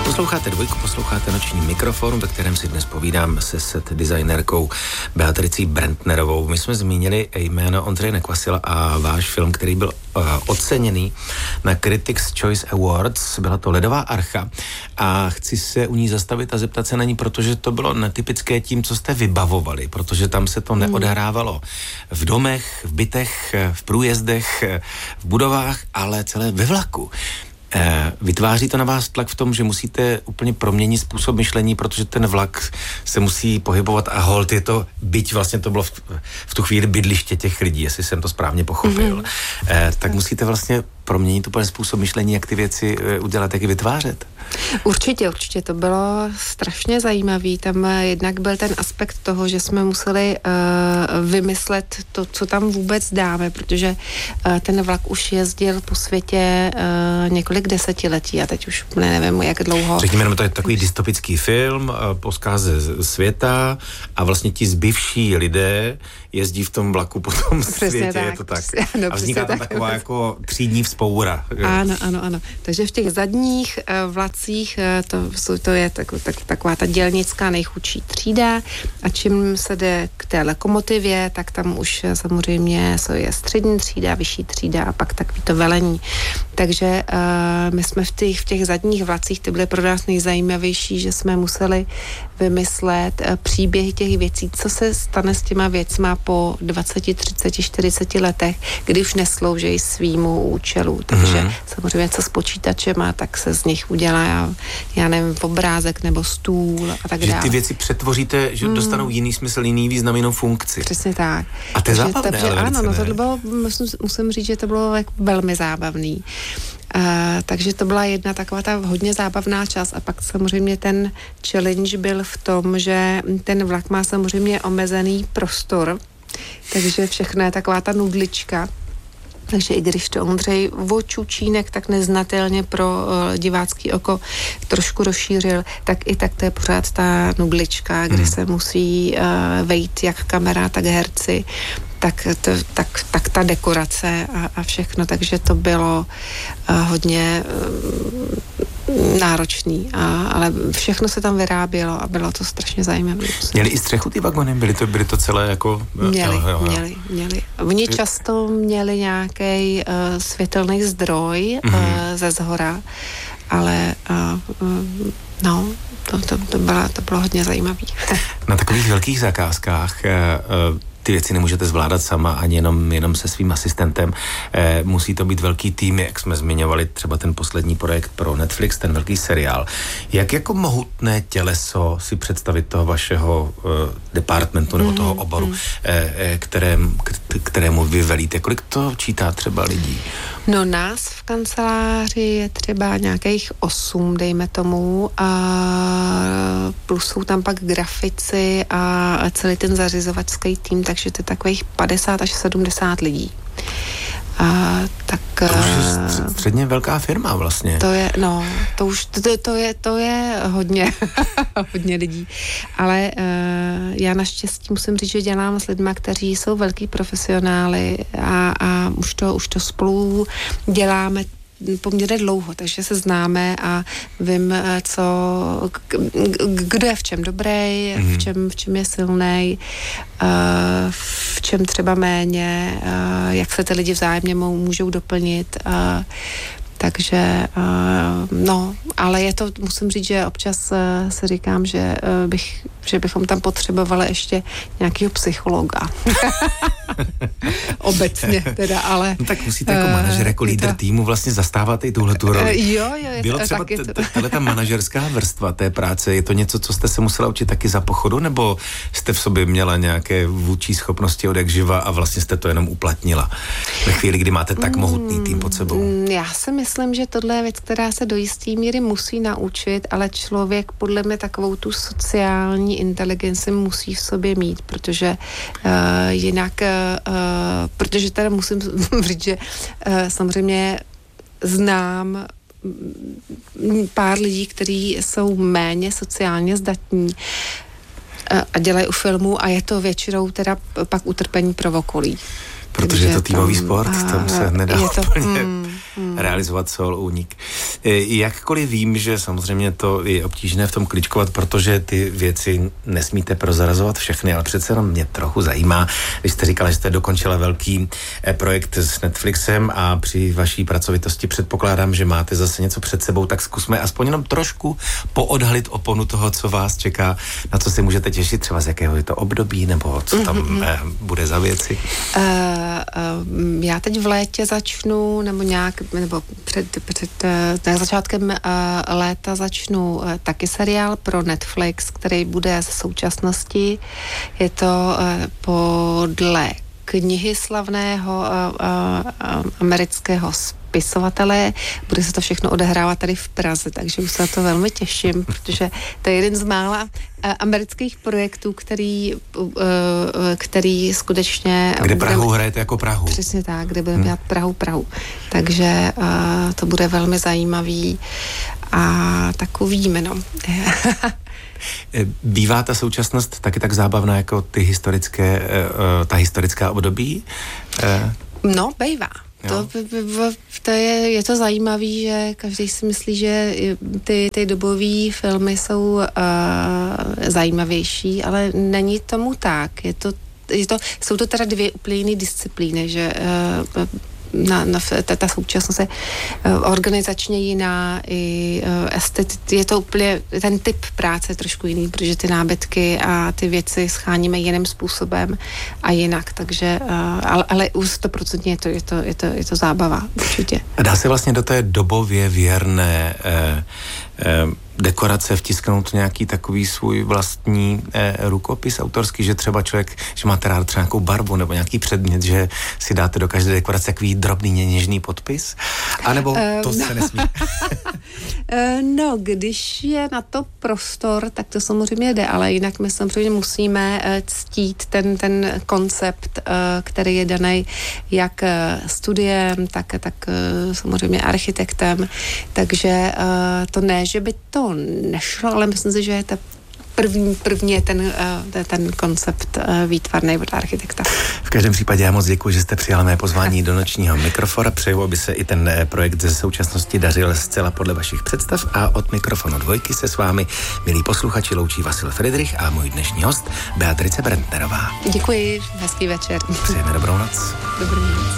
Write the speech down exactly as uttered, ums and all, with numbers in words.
Posloucháte Dvojku, posloucháte Noční mikrofon, ve kterém si dnes povídám se set designérkou Beatricí Brentnerovou. My jsme zmínili jméno Ondřeje Nekvasila a váš film, který byl uh, oceněný na Critics' Choice Awards. Byla to Ledová archa a chci se u ní zastavit a zeptat se na ní, protože to bylo netypické tím, co jste vybavovali, protože tam se to neodehrávalo v domech, v bytech, v průjezdech, v budovách, ale celé ve vlaku. Vytváří to na vás tlak v tom, že musíte úplně proměnit způsob myšlení, protože ten vlak se musí pohybovat a holt je to, byť vlastně to bylo v, v tu chvíli bydliště těch lidí, jestli jsem to správně pochopil, mm-hmm. eh, tak musíte vlastně proměnit úplně způsob myšlení, jak ty věci eh, udělat, jak je vytvářet. Určitě, určitě, to bylo strašně zajímavý. Tam jednak byl ten aspekt toho, že jsme museli uh, vymyslet to, co tam vůbec dáme, protože uh, ten vlak už jezdil po světě uh, několik desetiletí a teď už ne, nevím, jak dlouho. Řekněme, jenom to je takový dystopický film uh, po zkáze světa a vlastně ti zbivší lidé jezdí v tom vlaku po tom přesně světě, tak, je to tak. Ano, a vzniká tam tak. Taková jako třídní vzpoura. Ano, ano, ano. Takže v těch zadních uh, vlacích uh, to, to je tak, tak, taková ta dělnická nejchudší třída a čím se jde k té lokomotivě, tak tam už samozřejmě je střední třída, vyšší třída a pak takový to velení. Takže uh, my jsme v těch, v těch zadních vlacích, ty byly pro nás nejzajímavější, že jsme museli vymyslet uh, příběhy těch věcí, co se stane s těma věcma po dvaceti, třiceti, čtyřiceti letech, kdy už neslouží svýmu účelu. Takže mm-hmm. samozřejmě co s počítačema, tak se z nich udělá, já, já nevím, obrázek nebo stůl a tak že dále. Že ty věci přetvoříte, že mm. dostanou jiný smysl, jiný význam, jinou funkci. Přesně tak. A to je zábavné, takže, ale ano, no ne. to bylo, musím, musím říct, že to bylo velmi zábavný. Uh, takže to byla jedna taková ta hodně zábavná část a pak samozřejmě ten challenge byl v tom, že ten vlak má samozřejmě omezený prostor, takže všechno je taková ta nudlička. Takže i když to Ondřej Vočučínek tak neznatelně pro uh, divácký oko trošku rozšířil, tak i tak to je pořád ta nudlička, kde hmm. se musí uh, vejít jak kamera, tak herci, tak, to, tak, tak ta dekorace a, a všechno, takže to bylo uh, hodně uh, náročný, a, ale všechno se tam vyrábělo a bylo to strašně zajímavé. Měli i střechu ty vagony? Byly to, byly to celé jako... Měli, jo, jo, jo. měli, měli. Oni často měli nějaký uh, světelný zdroj uh, mm-hmm. ze zhora, ale uh, uh, no, to, to, to, bylo, to bylo hodně zajímavé. Na takových velkých zakázkách uh, ty věci nemůžete zvládat sama ani jenom, jenom se svým asistentem. Eh, musí to být velký tým, jak jsme zmiňovali třeba ten poslední projekt pro Netflix, ten velký seriál. Jak jako mohutné těleso si představit toho vašeho eh, departmentu nebo toho oboru, mm. eh, kterém, kterému vy velíte? Kolik to čítá třeba lidí? No nás v kanceláři je třeba nějakých osm, dejme tomu, a plus jsou tam pak grafici a celý ten zařizovačský tým, takže to je takových padesát až sedmdesát lidí. A tak... To už je středně velká firma vlastně. To je, no, to už, to, to je, to je hodně, hodně lidí. Ale uh, já naštěstí musím říct, že dělám s lidma, kteří jsou velký profesionály a, a už to, už to spolu děláme poměrně dlouho, takže se známe a vím, co, kdo je v čem dobrý, mm. v čem, v čem je silnej, v čem třeba méně, jak se ty lidi vzájemně můžou doplnit. Takže, no, ale je to, musím říct, že občas si říkám, že, bych, že bychom tam potřebovali ještě nějakého psychologa. Obecně teda, ale... No tak musíte jako manažer, jako lídr to... týmu vlastně zastávat i tuhletu roli. Jo, jo. Je Bylo to, třeba t- t- tahle ta manažerská vrstva té práce, je to něco, co jste se musela učit taky za pochodu, nebo jste v sobě měla nějaké vůdčí schopnosti od jak živa a vlastně jste to jenom uplatnila ve chvíli, kdy máte tak mohutný tým pod sebou? Já si myslím, že tohle je věc, která se do jistý míry musí naučit, ale člověk podle mě takovou tu sociální inteligenci musí v sobě mít, protože uh, jinak, uh, protože teda musím říct, že uh, samozřejmě znám pár lidí, kteří jsou méně sociálně zdatní a dělají u filmů a je to většinou teda pak utrpení pro okolí. Protože je to týmový sport, tam se nedá je to, úplně... Mm, hmm. realizovat Soul únik. Jakkoliv vím, že samozřejmě to je obtížné v tom kličkovat, protože ty věci nesmíte prozrazovat všechny, ale přece jenom mě trochu zajímá, když jste říkala, že jste dokončila velký projekt s Netflixem a při vaší pracovitosti předpokládám, že máte zase něco před sebou, tak zkusme aspoň jenom trošku poodhalit oponu toho, co vás čeká, na co si můžete těšit, třeba z jakého je to období, nebo co tam mm-hmm. bude za věci. Uh, uh, já teď v létě začnu, nebo nějak, nebo před, před uh, začátkem uh, léta začnu uh, taky seriál pro Netflix, který bude ze současnosti. Je to uh, podle knihy slavného uh, uh, amerického spisovatele. Bude se to všechno odehrávat tady v Praze, takže už se na to velmi těším, protože to je jeden z mála uh, amerických projektů, který, uh, který skutečně... Kde Prahu budeme, hrajete jako Prahu. Přesně tak, kde budeme dělat hmm. Prahu, Prahu. Takže uh, to bude velmi zajímavý a tak uvidíme, no. Bývá ta současnost taky tak zábavná jako ty historické, ta historická období? No, bývá. To, to je, je to zajímavý, že každý si myslí, že ty, ty dobové filmy jsou uh, zajímavější, ale není tomu tak. Je to, je to, jsou to teda dvě úplně jiné disciplíny, že uh, Na, na, ta, ta současnost je uh, organizačně jiná, i uh, estetik, je to úplně, ten typ práce je trošku jiný, protože ty nábytky a ty věci scháníme jiným způsobem a jinak, takže, uh, ale, ale už stoprocentně je to, je, to, je, to, je to zábava, určitě. A dá se vlastně do té dobově věrné eh, eh, dekorace vtisknout nějaký takový svůj vlastní eh, rukopis autorský, že třeba člověk, že máte rád třeba nějakou barvu nebo nějaký předmět, že si dáte do každé dekorace takový drobný něžný podpis? A nebo um, to se nesmí? No, když je na to prostor, tak to samozřejmě jde, ale jinak my samozřejmě musíme ctít ten, ten koncept, který je daný jak studiem, tak, tak samozřejmě architektem, takže to ne, že by to nešlo, ale myslím si, že je to První, první je ten, ten koncept výtvarný od architekta. V každém případě já moc děkuji, že jste přijala mé pozvání do nočního mikrofona. Přeju, aby se i ten projekt ze současnosti dařil zcela podle vašich představ a od mikrofonu dvojky se s vámi, milí posluchači, loučí Vasil Friedrich a můj dnešní host Beatrice Brentnerová. Děkuji, hezký večer. Přejeme dobrou noc. Dobrou noc.